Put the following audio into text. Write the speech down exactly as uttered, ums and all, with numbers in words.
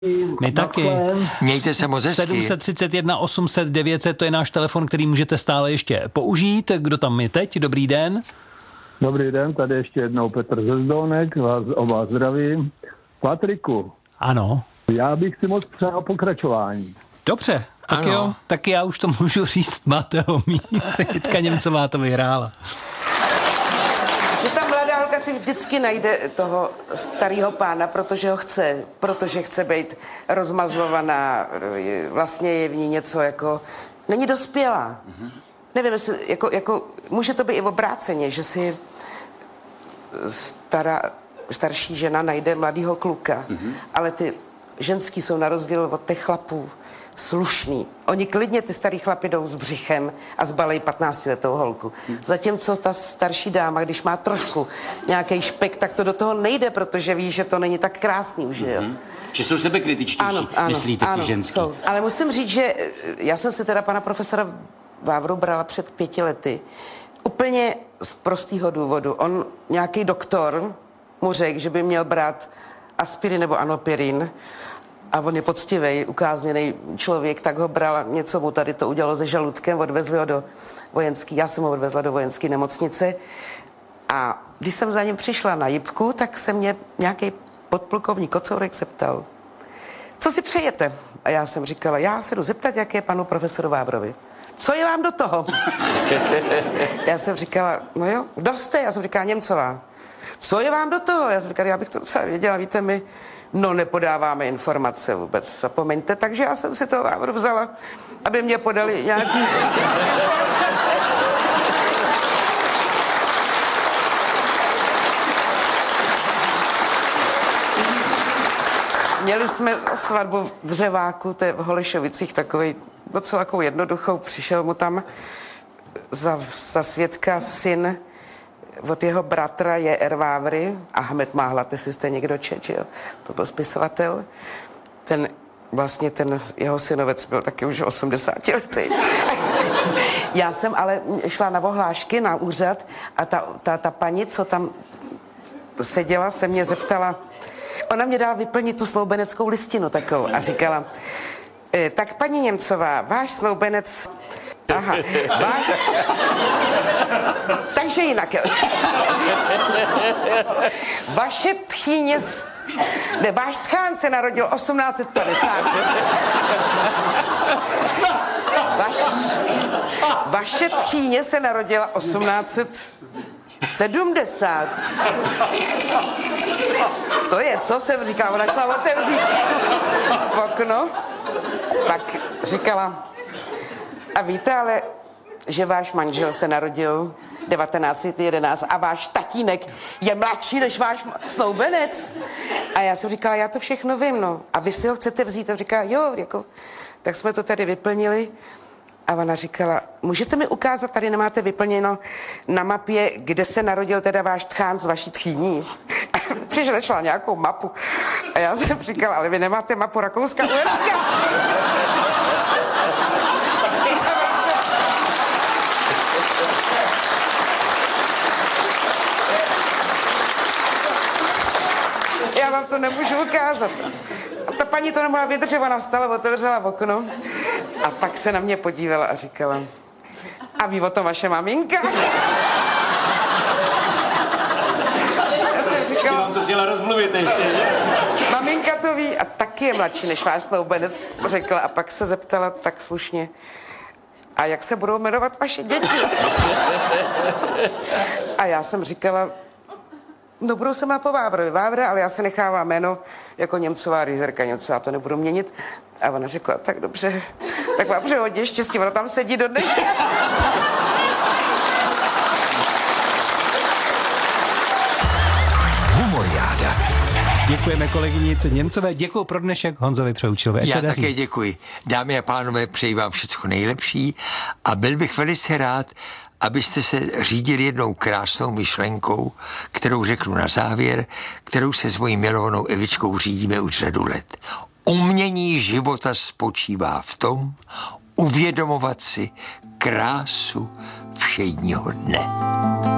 My taky. Mějte se moc hezky. sedm set třicet jedna osm set devět set, to je náš telefon, který můžete stále ještě použít. Kdo tam je teď? Dobrý den. Dobrý den, tady ještě jednou Petr ze Zdolnek, vás, o vás zdravím. Patriku. Ano. Já bych si moc přál pokračování. Dobře, tak ano. jo, tak já už to můžu říct, máte ho mít. Jitka Němcová to vyhrála. Že ta mladá holka si vždycky najde toho starého pána, protože ho chce, protože chce být rozmazlovaná, vlastně je v ní něco jako, není dospělá. Mm-hmm. Nevím, jestli, jako, jako, může to být i obráceně, že si stará, starší žena najde mladýho kluka, mm-hmm. ale ty ženský jsou na rozdíl od těch chlapů slušný. Oni klidně, ty starý chlapi, jdou s břichem a zbalej patnáctiletou holku. Zatímco ta starší dáma, když má trošku nějaký špek, tak to do toho nejde, protože ví, že to není tak krásný už, jo. Mm-hmm. Že jsou sebekritičtější, ano, ano, myslíte ano, ty ženský. Jsou. Ale musím říct, že já jsem si teda pana profesora Vávru brala před pěti lety. Úplně z prostého důvodu. On, nějaký doktor, mu řekl, že by měl brát aspirin nebo anopirin, a on je poctivý, ukázněný člověk, tak ho bral, něco mu tady to udělalo se žaludkem, odvezli ho do vojenský, já jsem ho odvezla do vojenské nemocnice a když jsem za ním přišla na jipku, tak se mě nějaký podplukovník Kocourek zeptal, co si přejete? A já jsem říkala, já se jdu zeptat, jak je panu profesoru Vávrovi. Co je vám do toho? Já jsem říkala, no jo, kdo jste? Já jsem říkala, Němcová. Co je vám do toho? Já jsem říkala, já bych to docela věděla, víte, my no nepodáváme informace vůbec, zapomeňte, takže já jsem si to Vávru vzala, aby mě podali nějaký informace. Měli jsme svatbu v Dřeváku, to je v Holešovicích, takovej docela takovou jednoduchou, přišel mu tam za, za svědka syn od jeho bratra je R. Vávry, Ahmed Máhlat, jestli jste někdo čet, jo? To byl spisovatel. Ten, vlastně ten jeho synovec byl taky už osmdesátiletý. Já jsem ale šla na ohlášky na úřad a ta, ta, ta paní, co tam seděla, se mě zeptala, ona mě dala vyplnit tu snoubeneckou listinu takovou a říkala, e, tak paní Němcová, váš snoubenec, aha, váš, takže jinak, vaše tchýně, ne, váš tchán se narodil osmnáct set padesát. Vaš, vaše tchýně se narodila osmnáct set sedmdesát. To je, co jsem říkala, ona šla otevřít okno, pak říkala, a víte ale, že váš manžel se narodil devatenáct set jedenáct a váš tatínek je mladší než váš snoubenec. A já jsem říkala, já to všechno vím, no. A vy si ho chcete vzít? A říkala, jo, jako, tak jsme to tady vyplnili. A ona říkala, můžete mi ukázat, tady nemáte vyplněno na mapě, kde se narodil teda váš tchán z vaší tchýní. A přišla nějakou mapu. A já jsem říkala, ale vy nemáte mapu Rakouska-Uherska. Já vám to nemůžu ukázat. A ta paní to nemohla vydržet, ona vstala, otevřela okno a pak se na mě podívala a říkala, a ví o tom vaše maminka? Já jsem říkala, vám to chtěla rozmluvit ještě, ne? Maminka to ví a taky je mladší než váš snoubenec, řekla a pak se zeptala tak slušně, a jak se budou jmenovat vaše děti? A já jsem říkala, no budou se má po Vávrovi, Vávra, ale já se nechávám jméno jako Němcová, Rýzerka Němcová, to nebudu měnit. A ona řekla, tak dobře, tak vám přeji hodně štěstí, ona tam sedí do dneška. Humoriáda. Děkujeme kolegynice Němcové, děkuji pro dnešek Honzovi Přehučilovi. Já také děkuji. Dámy a pánové, přeji vám všechno nejlepší a byl bych velice rád, abyste se řídili jednou krásnou myšlenkou, kterou řeknu na závěr, kterou se s mojí milovanou Evičkou řídíme už řadu let. Umění života spočívá v tom, uvědomovat si krásu všedního dne.